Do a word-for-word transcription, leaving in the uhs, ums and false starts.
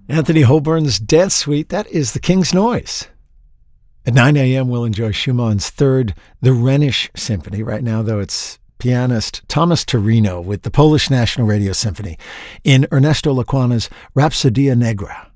Anthony Holborn's Dance Suite, that is the King's Noise. At nine a.m., we'll enjoy Schumann's third, the Rhenish Symphony. Right now, though, it's pianist Thomas Torino with the Polish National Radio Symphony in Ernesto Laquana's Rhapsodia Negra.